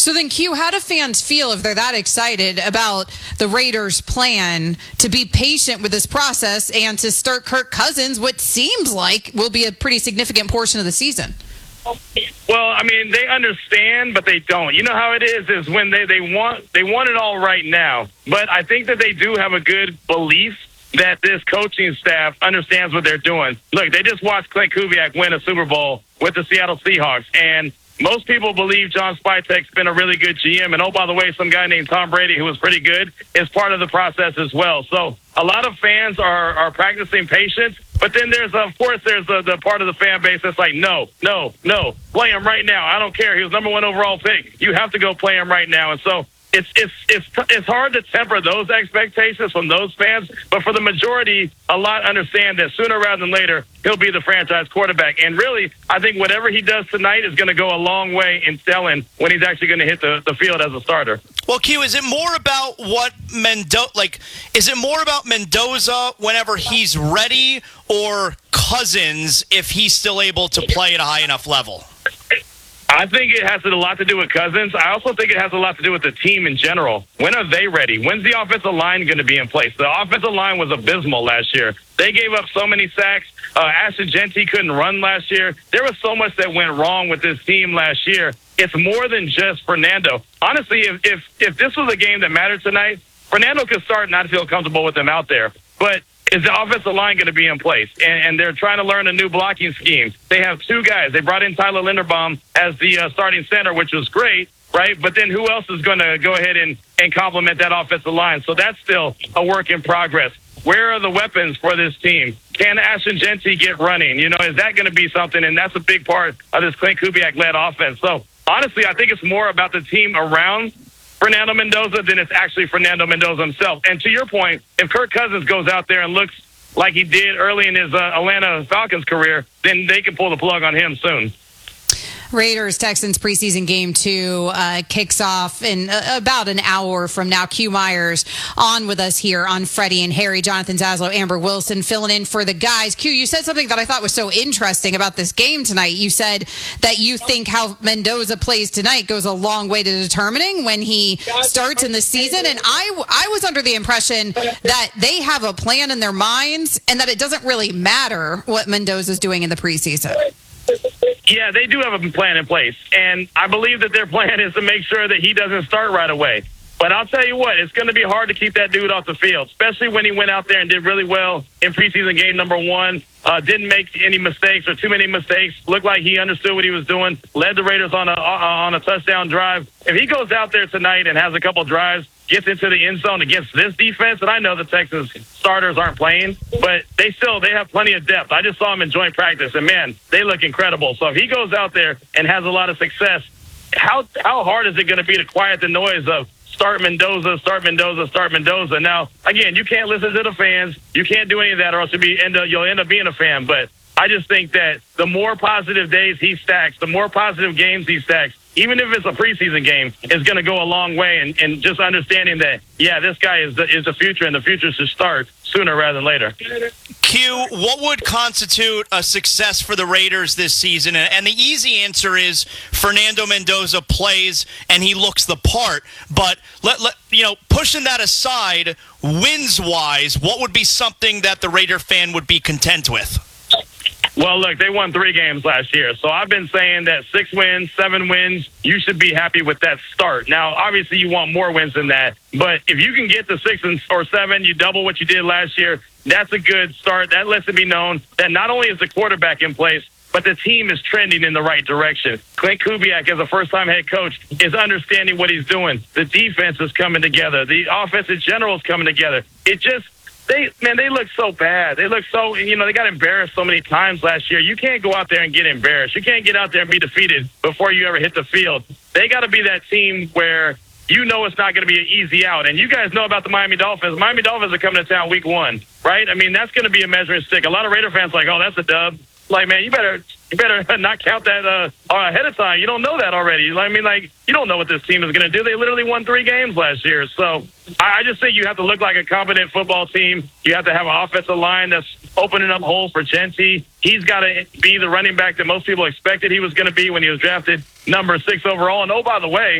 So then, Q, how do fans feel if they're that excited about the Raiders' plan to be patient with this process and to start Kirk Cousins, what seems like will be a pretty significant portion of the season? Well, I mean, they understand, but they don't. You know how it is when they want it all right now. But I think that they do have a good belief that this coaching staff understands what they're doing. Look, they just watched Clint Kubiak win a Super Bowl with the Seattle Seahawks, and most people believe John Spytek's been a really good GM. And, oh, by the way, some guy named Tom Brady, who was pretty good, is part of the process as well. So a lot of fans are practicing patience. But then there's the part of the fan base that's like, no, play him right now. I don't care. He was number 1 overall pick. You have to go play him right now. And so it's hard to temper those expectations from those fans. But for the majority, a lot understand that sooner rather than later, he'll be the franchise quarterback. And really, I think whatever he does tonight is going to go a long way in selling when he's actually going to hit the field as a starter. Well, Q, is it more about is it more about Mendoza whenever he's ready, or Cousins if he's still able to play at a high enough level? I think it has a lot to do with Cousins. I also think it has a lot to do with the team in general. When are they ready? When's the offensive line going to be in place? The offensive line was abysmal last year. They gave up so many sacks. Ashton Jeanty couldn't run last year. There was so much that went wrong with this team last year. It's more than just Fernando. Honestly, if this was a game that mattered tonight, Fernando could start and not feel comfortable with them out there. But is the offensive line going to be in place? And they're trying to learn a new blocking scheme. They have 2 guys. They brought in Tyler Linderbaum as the starting center, which was great, right? But then who else is going to go ahead and complement that offensive line? So that's still a work in progress. Where are the weapons for this team? Can Ashton Jeanty get running? You know, is that going to be something? And that's a big part of this Clint Kubiak-led offense. So honestly, I think it's more about the team around Fernando Mendoza than it's actually Fernando Mendoza himself. And to your point, if Kirk Cousins goes out there and looks like he did early in his Atlanta Falcons career, then they can pull the plug on him soon. Raiders-Texans preseason game 2 kicks off in about an hour from now. Q Myers on with us here on Freddie and Harry. Jonathan Zaslow, Amber Wilson filling in for the guys. Q, you said something that I thought was so interesting about this game tonight. You said that you think how Mendoza plays tonight goes a long way to determining when he starts in the season. And I was under the impression that they have a plan in their minds and that it doesn't really matter what Mendoza's doing in the preseason. Yeah, they do have a plan in place, and I believe that their plan is to make sure that he doesn't start right away. But I'll tell you what, it's going to be hard to keep that dude off the field, especially when he went out there and did really well in preseason game number 1, didn't make any mistakes or too many mistakes, looked like he understood what he was doing, led the Raiders on a touchdown drive. If he goes out there tonight and has a couple drives, gets into the end zone against this defense, and I know the Texans starters aren't playing, but they have plenty of depth. I just saw them in joint practice, and, man, they look incredible. So if he goes out there and has a lot of success, how hard is it going to be to quiet the noise of start Mendoza, start Mendoza, start Mendoza? Now, again, you can't listen to the fans. You can't do any of that, or else you'll end up being a fan. But I just think that the more positive days he stacks, the more positive games he stacks, even if it's a preseason game, is going to go a long way. And just understanding that, yeah, this guy is the future, and the future should start sooner rather than later. Q, what would constitute a success for the Raiders this season? And the easy answer is Fernando Mendoza plays and he looks the part. But pushing that aside, wins-wise, what would be something that the Raider fan would be content with? Well, look, they won 3 games last year. So I've been saying that 6 wins, 7 wins, you should be happy with that start. Now, obviously, you want more wins than that. But if you can get to 6 or 7, you double what you did last year, that's a good start. That lets it be known that not only is the quarterback in place, but the team is trending in the right direction. Clint Kubiak, as a first-time head coach, is understanding what he's doing. The defense is coming together. The offense in general is coming together. They look so bad. They look so, they got embarrassed so many times last year. You can't go out there and get embarrassed. You can't get out there and be defeated before you ever hit the field. They got to be that team where it's not going to be an easy out. And you guys know about the Miami Dolphins. Miami Dolphins are coming to town week 1, right? I mean, that's going to be a measuring stick. A lot of Raider fans are like, oh, that's a dub. Like, man, you better not count that ahead of time. You don't know that already. I mean, you don't know what this team is going to do. They literally won 3 games last year. So I just think you have to look like a competent football team. You have to have an offensive line that's opening up holes for Jeanty. He's got to be the running back that most people expected he was going to be when he was drafted number 6 overall. And, oh, by the way,